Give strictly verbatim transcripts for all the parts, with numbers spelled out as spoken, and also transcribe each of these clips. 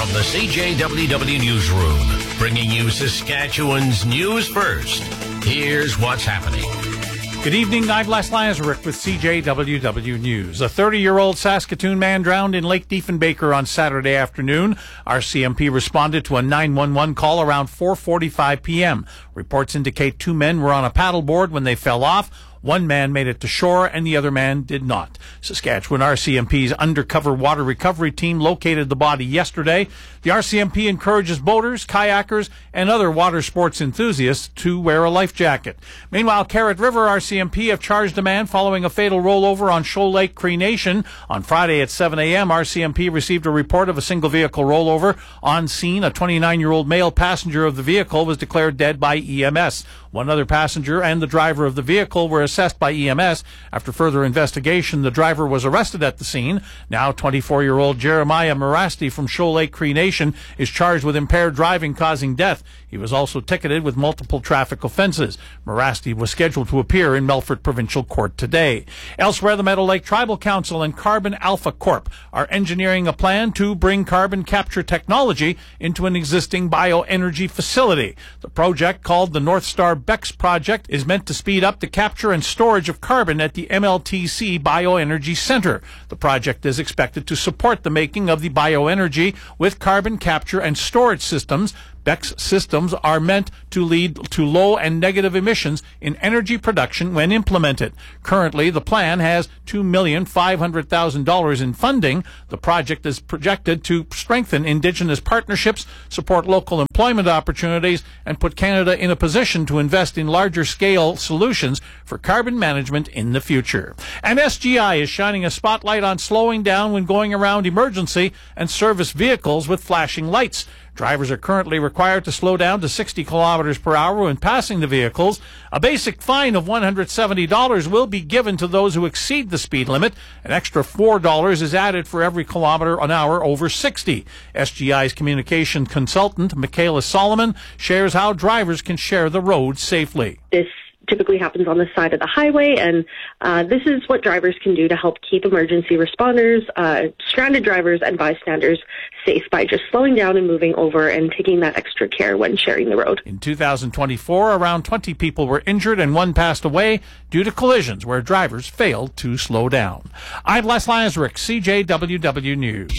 from the C J W W Newsroom, bringing you Saskatchewan's news first. Here's what's happening. Good evening, I'm Les Lazaruk with C J W W News. A thirty-year-old Saskatoon man drowned in Lake Diefenbaker on Saturday afternoon. R C M P responded to a nine one one call around four forty-five p.m. Reports indicate two men were on a paddleboard when they fell off. One man made it to shore and the other man did not. Saskatchewan R C M P's undercover water recovery team located the body yesterday. The R C M P encourages boaters, kayakers, and other water sports enthusiasts to wear a life jacket. Meanwhile, Carrot River R C M P have charged a man following a fatal rollover on Shoal Lake Cree Nation. On Friday at seven a.m., R C M P received a report of a single vehicle rollover. On scene, a twenty-nine-year-old male passenger of the vehicle was declared dead by E M S. One other passenger and the driver of the vehicle were assessed by E M S. After further investigation, the driver was arrested at the scene. Now twenty-four-year-old Jeremiah Marasti from Shoal Lake Cree Nation is charged with impaired driving causing death. He was also ticketed with multiple traffic offenses. Marasti was scheduled to appear in Melfort Provincial Court today. Elsewhere, the Meadow Lake Tribal Council and Carbon Alpha Corp are engineering a plan to bring carbon capture technology into an existing bioenergy facility. The project, called the North Star BECCS project, is meant to speed up the capture and storage of carbon at the M L T C Bioenergy Center. The project is expected to support the making of the bioenergy with carbon capture and storage systems. BECCS systems are meant to lead to low and negative emissions in energy production when implemented. Currently, the plan has two million five hundred thousand dollars in funding. The project is projected to strengthen Indigenous partnerships, support local employment opportunities, and put Canada in a position to invest in larger-scale solutions for carbon management in the future. And S G I is shining a spotlight on slowing down when going around emergency and service vehicles with flashing lights. Drivers are currently required to slow down to sixty kilometers per hour when passing the vehicles. A basic fine of one hundred seventy dollars will be given to those who exceed the speed limit. An extra four dollars is added for every kilometer an hour over sixty. S G I's communication consultant, Michaela Solomon, shares how drivers can share the road safely. This typically happens on the side of the highway, and uh, this is what drivers can do to help keep emergency responders, uh, stranded drivers, and bystanders safe by just slowing down and moving over and taking that extra care when sharing the road. In two thousand twenty-four, around twenty people were injured and one passed away due to collisions where drivers failed to slow down. I'm Les Lazaruk, C J W W News.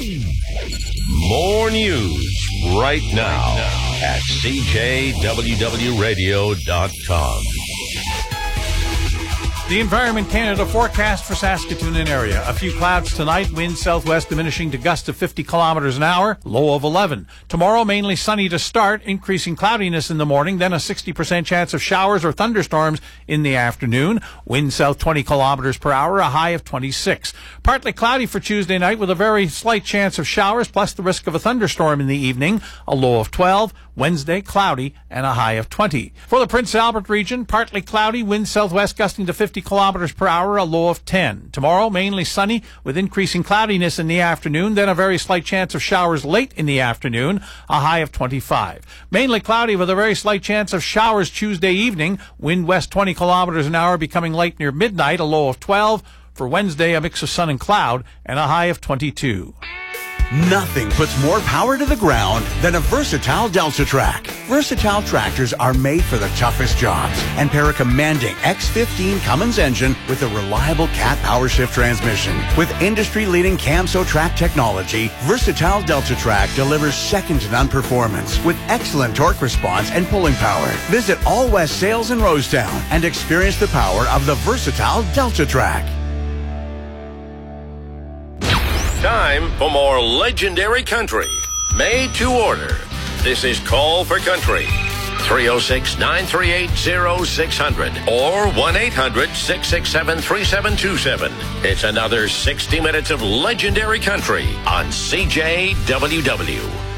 More news right now at C J W W radio dot com. The Environment Canada forecast for Saskatoon and area. A few clouds tonight, wind southwest diminishing to gusts of fifty kilometers an hour, low of eleven. Tomorrow, mainly sunny to start, increasing cloudiness in the morning, then a sixty percent chance of showers or thunderstorms in the afternoon. Wind south twenty kilometers per hour, a high of twenty-six. Partly cloudy for Tuesday night with a very slight chance of showers, plus the risk of a thunderstorm in the evening, a low of twelve. Wednesday, cloudy and a high of twenty. For the Prince Albert region, partly cloudy, wind southwest gusting to fifty kilometers per hour, a low of ten. Tomorrow, mainly sunny with increasing cloudiness in the afternoon, then a very slight chance of showers late in the afternoon, a high of twenty-five. Mainly cloudy with a very slight chance of showers Tuesday evening, wind west twenty kilometers an hour becoming light near midnight, a low of twelve. For Wednesday, a mix of sun and cloud and a high of twenty-two. Nothing puts more power to the ground than a Versatile Delta-Trac. Versatile tractors are made for the toughest jobs and pair a commanding X fifteen Cummins engine with a reliable Cat Power Shift transmission. With industry-leading Camso-Trac technology, Versatile Delta-Trac delivers second-to-none performance with excellent torque response and pulling power. Visit All West Sales in Rosetown and experience the power of the Versatile Delta-Trac. Time for more legendary country. Made to order. This is Call for Country. three oh six, nine three eight, oh six hundred or one eight hundred, six six seven, three seven two seven. It's another sixty minutes of legendary country on C J W W.